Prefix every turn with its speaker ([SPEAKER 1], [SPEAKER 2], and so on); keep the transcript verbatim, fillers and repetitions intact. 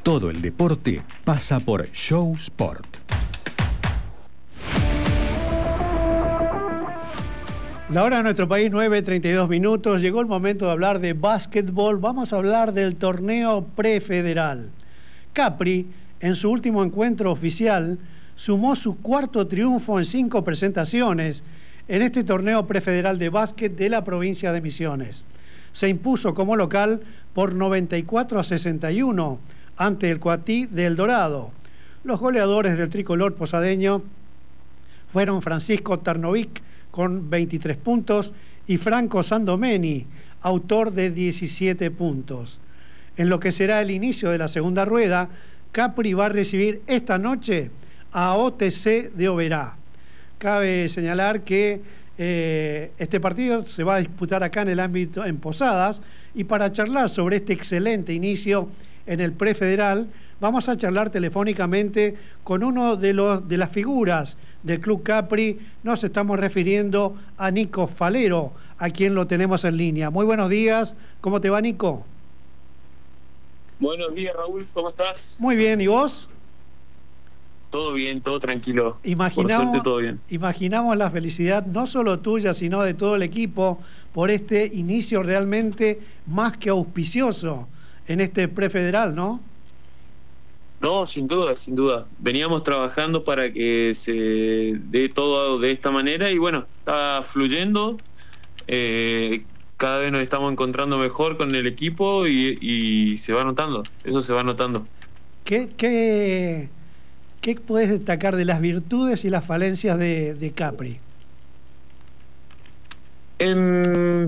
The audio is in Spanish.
[SPEAKER 1] Todo el deporte pasa por Show Sport.
[SPEAKER 2] La hora de nuestro país, nueve treinta y dos minutos. Llegó el momento de hablar de básquetbol. Vamos a hablar del torneo prefederal. Capri, en su último encuentro oficial, sumó su cuarto triunfo en cinco presentaciones en este torneo prefederal de básquet de la provincia de Misiones. Se impuso como local por noventa y cuatro a sesenta y uno ante el Coatí de El Dorado. Los goleadores del tricolor posadeño fueron Francisco Tarnovic con veintitrés puntos y Franco Sandomeni, autor de diecisiete puntos. En lo que será el inicio de la segunda rueda, Capri va a recibir esta noche a O T C de Oberá. Cabe señalar que eh, este partido se va a disputar acá en el ámbito en Posadas, y para charlar sobre este excelente inicio en el prefederal, vamos a charlar telefónicamente con uno de los de las figuras del Club Capri. Nos estamos refiriendo a Nico Falero, a quien lo tenemos en línea. Muy buenos días, ¿cómo te va, Nico?
[SPEAKER 3] Buenos días, Raúl, ¿cómo estás?
[SPEAKER 2] Muy bien, ¿y vos?
[SPEAKER 3] Todo bien, todo tranquilo.
[SPEAKER 2] Imaginamos,
[SPEAKER 3] por suerte, todo bien.
[SPEAKER 2] Imaginamos la felicidad no solo tuya, sino de todo el equipo por este inicio realmente más que auspicioso en este prefederal, ¿no?
[SPEAKER 3] No, sin duda, sin duda. Veníamos trabajando para que se dé todo de esta manera y bueno, está fluyendo. Eh, cada vez nos estamos encontrando mejor con el equipo y, y se va notando, eso se va notando.
[SPEAKER 2] ¿Qué, qué, qué puedes destacar de las virtudes y las falencias de, de Capri?
[SPEAKER 3] En